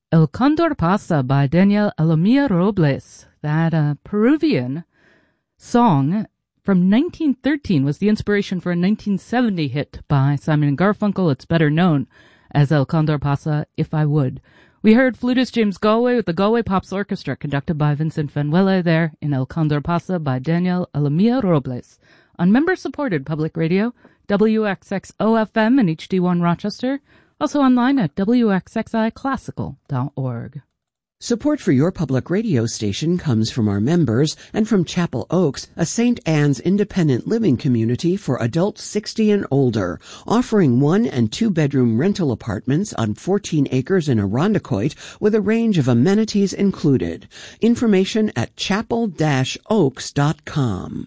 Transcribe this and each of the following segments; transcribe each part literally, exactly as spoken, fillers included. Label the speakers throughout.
Speaker 1: El Condor Pasa by Daniel Alomía Robles. That uh, Peruvian song from nineteen thirteen was the inspiration for a nineteen seventy hit by Simon and Garfunkel. It's better known as El Condor Pasa, If I Would. We heard flutist James Galway with the Galway Pops Orchestra, conducted by Vincent Fanuele there in El Condor Pasa by Daniel Alomía Robles. On member-supported public radio, W X X O F M and H D one Rochester, also online at W X X I classical dot org.
Speaker 2: Support for your public radio station comes from our members and from Chapel Oaks, a Saint Anne's independent living community for adults sixty and older, offering one- and two-bedroom rental apartments on fourteen acres in Irondequoit with a range of amenities included. Information at chapel dash oaks dot com.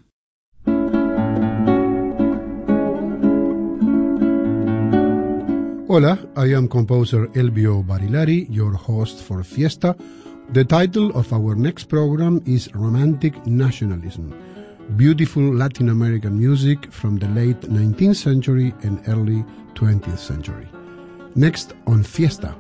Speaker 3: Hola, I am composer Elvio Barilari, your host for Fiesta. The title of our next program is Romantic Nationalism, beautiful Latin American music from the late nineteenth century and early twentieth century. Next on Fiesta.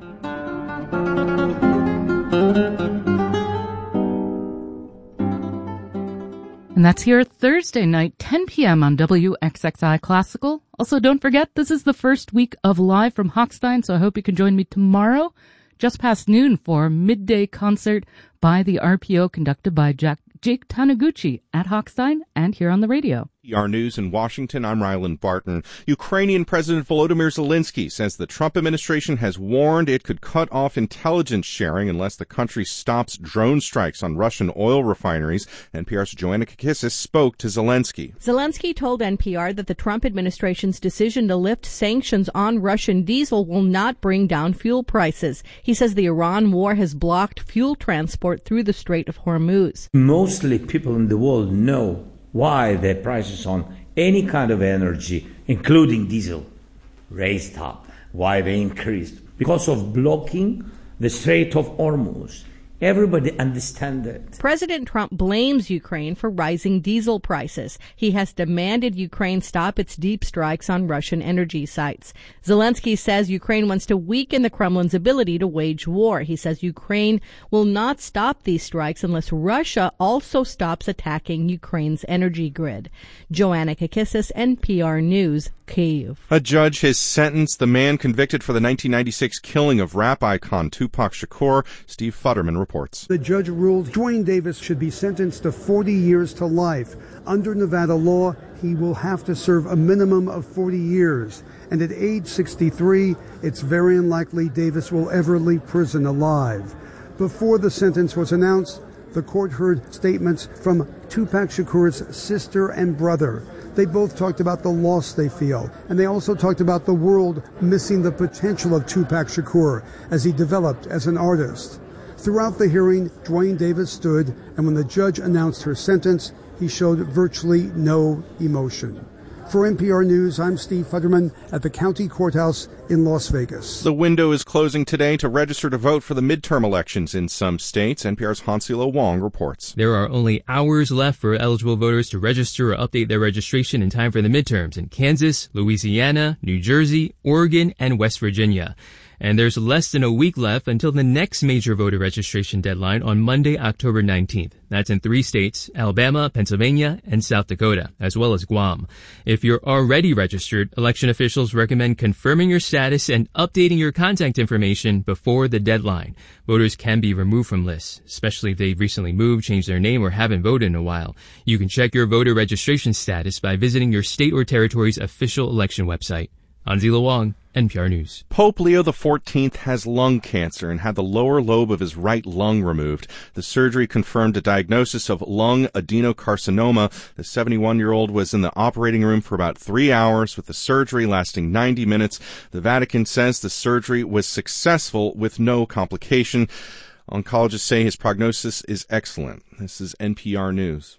Speaker 1: And that's here Thursday night, ten p.m. on W X X I Classical. Also, don't forget, this is the first week of Live from Hochstein, so I hope you can join me tomorrow, just past noon, for a midday concert by the R P O conducted by Jack, Jake Taniguchi at Hochstein and here on the radio.
Speaker 4: N P R News in Washington, I'm Ryland Barton. Ukrainian President Volodymyr Zelensky says the Trump administration has warned it could cut off intelligence sharing unless the country stops drone strikes on Russian oil refineries. N P R's Joanna Kakissis spoke to Zelensky.
Speaker 5: Zelensky told N P R that the Trump administration's decision to lift sanctions on Russian diesel will not bring down fuel prices. He says the Iran war has blocked fuel transport through the Strait of Hormuz.
Speaker 6: Mostly people in the world know why the prices on any kind of energy, including diesel, raised up, why they increased. Because of blocking the Strait of Hormuz. Everybody understands it.
Speaker 5: President Trump blames Ukraine for rising diesel prices. He has demanded Ukraine stop its deep strikes on Russian energy sites. Zelensky says Ukraine wants to weaken the Kremlin's ability to wage war. He says Ukraine will not stop these strikes unless Russia also stops attacking Ukraine's energy grid. Joanna Kakissis, N P R News, Kyiv.
Speaker 4: A judge has sentenced the man convicted for the nineteen ninety-six killing of rap icon Tupac Shakur. Steve Futterman reports.
Speaker 7: The judge ruled Dwayne Davis should be sentenced to forty years to life. Under Nevada law, he will have to serve a minimum of forty years. And at age sixty-three, it's very unlikely Davis will ever leave prison alive. Before the sentence was announced, the court heard statements from Tupac Shakur's sister and brother. They both talked about the loss they feel, and they also talked about the world missing the potential of Tupac Shakur as he developed as an artist. Throughout the hearing, Dwayne Davis stood, and when the judge announced her sentence, he showed virtually no emotion. For N P R News, I'm Steve Futterman at the County Courthouse in Las Vegas.
Speaker 4: The window is closing today to register to vote for the midterm elections in some states. N P R's Hansilo Wong reports.
Speaker 8: There are only hours left for eligible voters to register or update their registration in time for the midterms in Kansas, Louisiana, New Jersey, Oregon, and West Virginia. And there's less than a week left until the next major voter registration deadline on Monday, October nineteenth. That's in three states, Alabama, Pennsylvania, and South Dakota, as well as Guam. If you're already registered, election officials recommend confirming your status and updating your contact information before the deadline. Voters can be removed from lists, especially if they've recently moved, changed their name, or haven't voted in a while. You can check your voter registration status by visiting your state or territory's official election website. Anzila Wong, N P R News.
Speaker 4: Pope Leo the fourteenth has lung cancer and had the lower lobe of his right lung removed. The surgery confirmed a diagnosis of lung adenocarcinoma. The seventy-one-year-old was in the operating room for about three hours, with the surgery lasting ninety minutes. The Vatican says the surgery was successful with no complication. Oncologists say his prognosis is excellent. This is N P R News.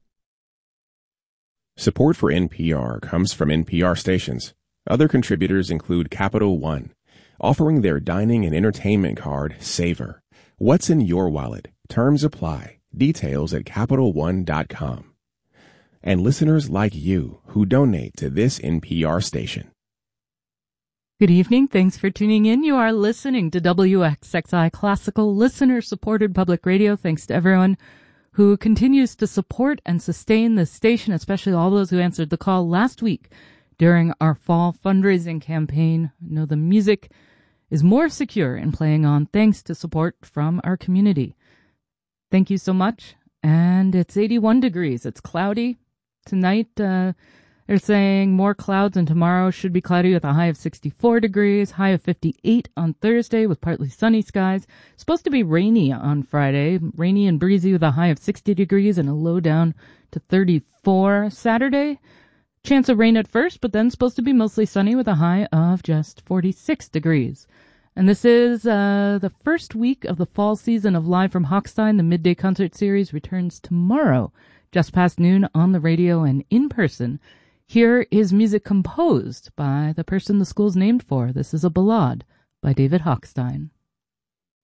Speaker 9: Support for N P R comes from N P R stations. Other contributors include Capital One, offering their dining and entertainment card, Savor. What's in your wallet? Terms apply. Details at Capital One dot com. And listeners like you who donate to this N P R station.
Speaker 1: Good evening. Thanks for tuning in. You are listening to W X X I Classical, listener-supported public radio. Thanks to everyone who continues to support and sustain this station, especially all those who answered the call last week during our fall fundraising campaign. I know the music is more secure in playing on thanks to support from our community. Thank you so much. And it's eighty-one degrees. It's cloudy tonight. Uh, they're saying more clouds, and tomorrow should be cloudy with a high of sixty-four degrees, high of fifty-eight on Thursday with partly sunny skies. Supposed to be rainy on Friday, rainy and breezy with a high of sixty degrees and a low down to thirty-four. Saturday, chance of rain at first, but then supposed to be mostly sunny with a high of just forty-six degrees. And this is uh, the first week of the fall season of Live from Hochstein. The midday concert series returns tomorrow, just past noon on the radio and in person. Here is music composed by the person the school's named for. This is a ballade by David Hochstein.